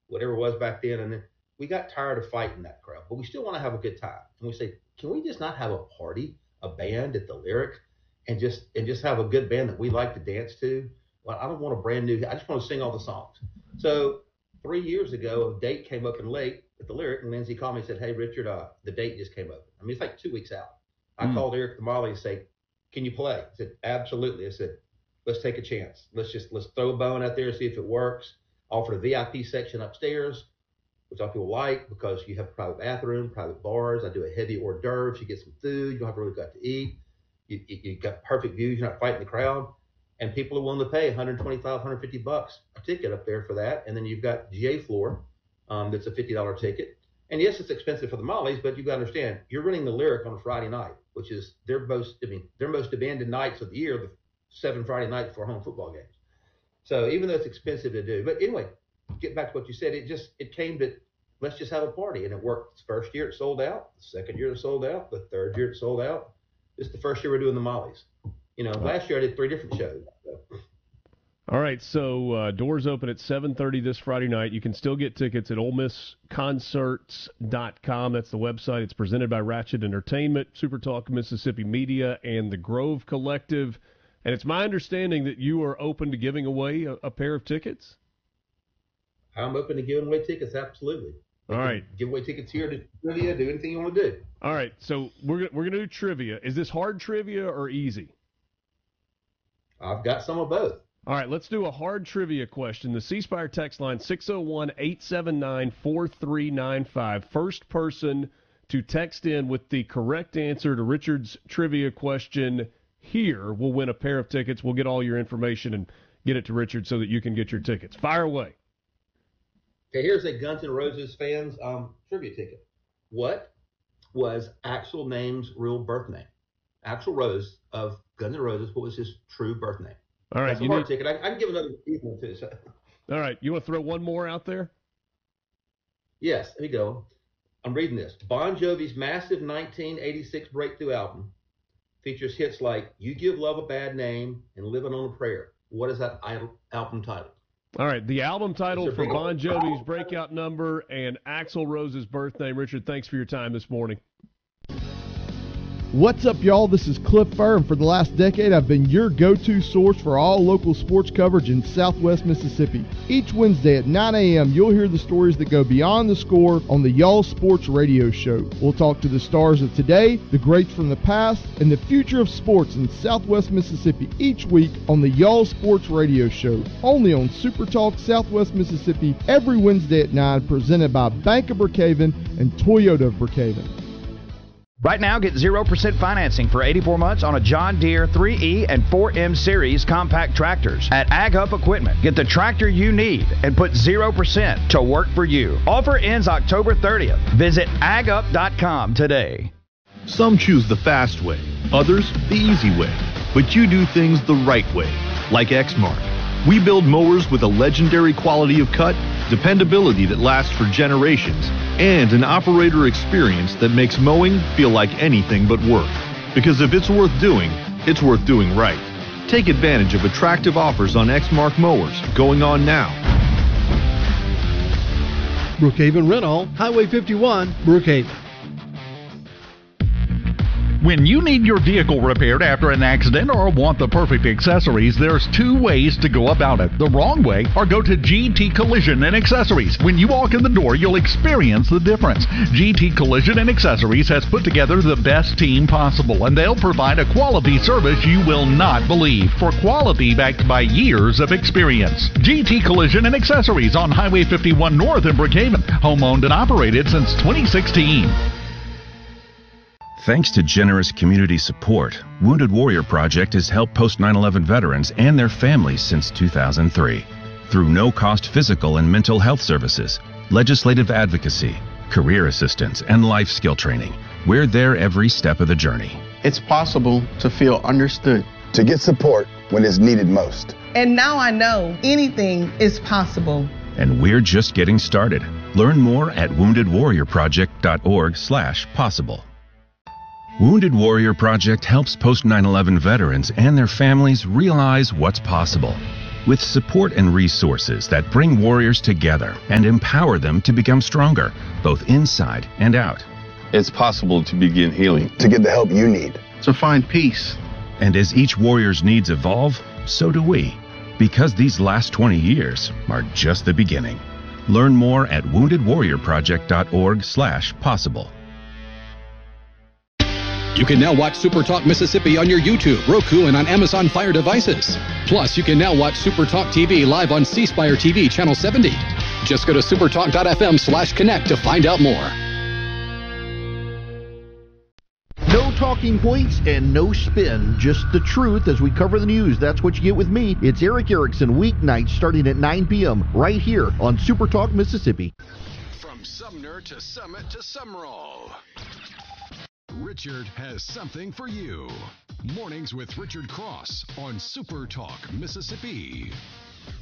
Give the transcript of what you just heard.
whatever it was back then. And then we got tired of fighting that crowd, but we still want to have a good time. And we say, can we just not have a party, a band at the Lyric, and just have a good band that we like to dance to? Well, I don't want a brand new, I just want to sing all the songs. So 3 years ago, a date came open late at the Lyric, and Lindsay called me and said, hey, Richard, the date just came open. I mean, it's like 2 weeks out. I called Eric the Molly and said, can you play? I said, absolutely. I said, let's take a chance. Let's throw a bone out there and see if it works. Offer a VIP section upstairs, which all people like because you have a private bathroom, private bars. I do a heavy hors d'oeuvres. You get some food. You don't have to really go out to eat. You got perfect views. You're not fighting the crowd. And people are willing to pay $125, $150 a ticket up there for that. And then you've got GA floor. That's a $50 ticket. And yes, it's expensive for the Mollies, but you've got to understand, you're running the Lyric on a Friday night, which is their most demanded nights of the year, the 7 Friday nights for home football games. So even though it's expensive to do, but anyway, get back to what you said. It came to, let's just have a party, and it worked. The first year it sold out. The second year it sold out. The third year it sold out. This is the first year we're doing the Mollies. Last year I did 3 different shows. So. All right, so doors open at 7:30 this Friday night. You can still get tickets at OleMissConcerts.com. That's the website. It's presented by Ratchet Entertainment, Super Talk Mississippi Media, and the Grove Collective. And it's my understanding that you are open to giving away a pair of tickets? I'm open to giving away tickets, absolutely. All right. Give away tickets here to trivia, do anything you want to do. All right, so we're gonna do trivia. Is this hard trivia or easy? I've got some of both. All right, let's do a hard trivia question. The C Spire text line, 601-879-4395. First person to text in with the correct answer to Richard's trivia question here will win a pair of tickets. We'll get all your information and get it to Richard so that you can get your tickets. Fire away. Okay, here's a Guns N' Roses fans trivia ticket. What was Axl Name's real birth name? Axl Rose of Guns N' Roses, what was his true birth name? All right, that's a hard ticket. I can give another easy one too. So. All right, you want to throw one more out there? Yes, here we go. I'm reading this. Bon Jovi's massive 1986 breakthrough album features hits like "You Give Love a Bad Name" and "Living on a Prayer." What is that album title? All right, the album title for Bon Jovi's breakout number and Axl Rose's birth name. Richard, thanks for your time this morning. What's up, y'all? This is Cliff Furr, and for the last decade, I've been your go-to source for all local sports coverage in Southwest Mississippi. Each Wednesday at 9 a.m., you'll hear the stories that go beyond the score on the Y'all Sports Radio Show. We'll talk to the stars of today, the greats from the past, and the future of sports in Southwest Mississippi each week on the Y'all Sports Radio Show, only on Super Talk Southwest Mississippi every Wednesday at 9, presented by Bank of Brookhaven and Toyota of Brookhaven. Right now, get 0% financing for 84 months on a John Deere 3E and 4M Series compact tractors at Ag Up Equipment. Get the tractor you need and put 0% to work for you. Offer ends October 30th. Visit agup.com today. Some choose the fast way, others the easy way. But you do things the right way, like Exmark. We build mowers with a legendary quality of cut, dependability that lasts for generations, and an operator experience that makes mowing feel like anything but work. Because if it's worth doing right. Take advantage of attractive offers on Exmark mowers going on now. Brookhaven Rental, Highway 51, Brookhaven. When you need your vehicle repaired after an accident or want the perfect accessories, there's 2 ways to go about it. The wrong way, or go to GT Collision and Accessories. When you walk in the door, you'll experience the difference. GT Collision and Accessories has put together the best team possible, and they'll provide a quality service you will not believe, for quality backed by years of experience. GT Collision and Accessories on Highway 51 North in Brookhaven. Home owned and operated since 2016. Thanks to generous community support, Wounded Warrior Project has helped post 9/11 veterans and their families since 2003. Through no-cost physical and mental health services, legislative advocacy, career assistance, and life skill training, we're there every step of the journey. It's possible to feel understood, to get support when it's needed most. And now I know anything is possible. And we're just getting started. Learn more at woundedwarriorproject.org/possible. Wounded Warrior Project helps post 9/11 veterans and their families realize what's possible. with support and resources that bring warriors together and empower them to become stronger, both inside and out. It's possible to begin healing, to get the help you need, to find peace. And as each warrior's needs evolve, so do we, because these last 20 years are just the beginning. Learn more at woundedwarriorproject.org/possible. You can now watch Super Talk Mississippi on your YouTube, Roku, and on Amazon Fire devices. Plus, you can now watch Super Talk TV live on C Spire TV Channel 70. Just go to supertalk.fm/connect to find out more. No talking points and no spin, just the truth as we cover the news. That's what you get with me. It's Eric Erickson, weeknights starting at 9 p.m. right here on Super Talk Mississippi. From Sumner to Summit to Summerall, Richard has something for you. Mornings with Richard Cross on Super Talk Mississippi.